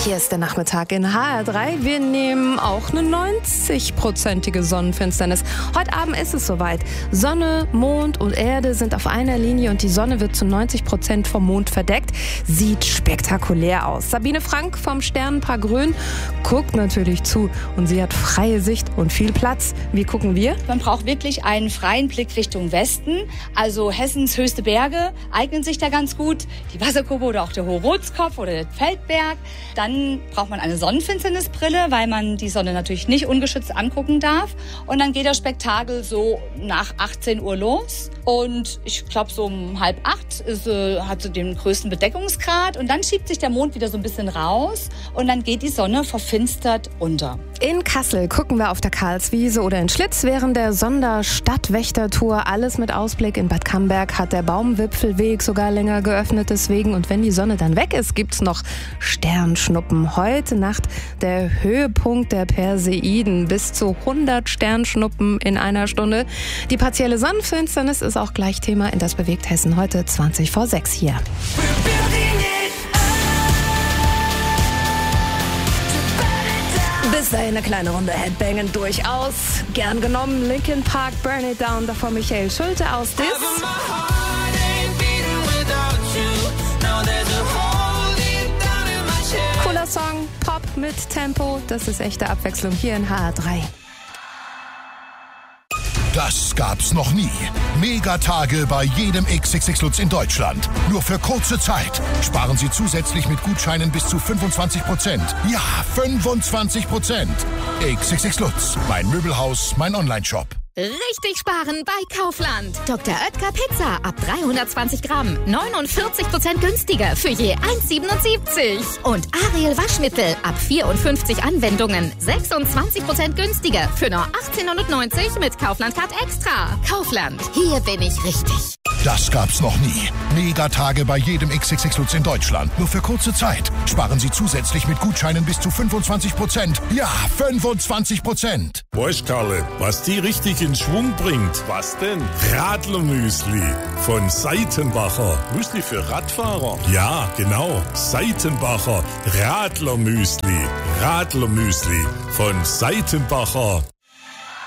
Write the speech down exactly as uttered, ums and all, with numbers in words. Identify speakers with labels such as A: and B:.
A: Hier ist der Nachmittag in H R drei. Wir nehmen auch eine neunzig-prozentige Sonnenfinsternis. Heute Abend ist es soweit. Sonne, Mond und Erde sind auf einer Linie und die Sonne wird zu neunzig Prozent vom Mond verdeckt. Sieht spektakulär aus. Sabine Frank vom Sternenpaar Grün guckt natürlich zu und sie hat freie Sicht und viel Platz. Wie gucken wir?
B: Man braucht wirklich einen freien Blick Richtung Westen. Also Hessens höchste Berge eignen sich da ganz gut. Die Wasserkuppe oder auch der Hohe Rotskopf oder der Feldberg. Dann braucht man eine Sonnenfinsternisbrille, weil man die Sonne natürlich nicht ungeschützt angucken darf. Und dann geht das Spektakel so nach achtzehn Uhr los. Und ich glaube, so um halb acht ist, äh, hat so den größten Bedeckungsgrad. Und dann schiebt sich der Mond wieder so ein bisschen raus. Und dann geht die Sonne verfinstert unter.
A: In Kassel gucken wir auf der Karlswiese oder in Schlitz während der Sonderstadtwächtertour. Alles mit Ausblick. In Bad Camberg hat der Baumwipfelweg sogar länger geöffnet deswegen. Und wenn die Sonne dann weg ist, gibt's noch Sternschnuppen. Heute Nacht der Höhepunkt der Perseiden. Bis zu hundert Sternschnuppen in einer Stunde. Die partielle Sonnenfinsternis ist auch gleich Thema in Das bewegt Hessen heute zwanzig vor sechs hier. Bis dahin eine kleine Runde Headbangen durchaus gern genommen. Linkin Park, Burn It Down, davor Michael Schulte aus Dis. Cooler Song, Pop mit Tempo, das ist echte Abwechslung hier in H R drei.
C: Das gab's noch nie. Megatage bei jedem X X X Lutz in Deutschland. Nur für kurze Zeit. Sparen Sie zusätzlich mit Gutscheinen bis zu fünfundzwanzig Prozent. Ja, fünfundzwanzig Prozent. X X X Lutz, mein Möbelhaus, mein Onlineshop.
D: Richtig sparen bei Kaufland. Doktor Oetker Pizza ab dreihundertzwanzig Gramm. neunundvierzig Prozent günstiger für je eins Komma siebenundsiebzig. Und Ariel Waschmittel ab vierundfünfzig Anwendungen. sechsundzwanzig Prozent günstiger für nur achtzehnhundertneunzig mit Kaufland Card Extra. Kaufland, hier bin ich richtig.
C: Das gab's noch nie. Megatage bei jedem X X X Lutz in Deutschland. Nur für kurze Zeit. Sparen Sie zusätzlich mit Gutscheinen bis zu fünfundzwanzig Prozent. Ja, fünfundzwanzig Prozent.
E: Weißt Karle, was die richtig in Schwung bringt? Was denn? Radlermüsli von Seitenbacher. Müsli für Radfahrer? Ja, genau. Seitenbacher Radlermüsli. Radlermüsli von Seitenbacher.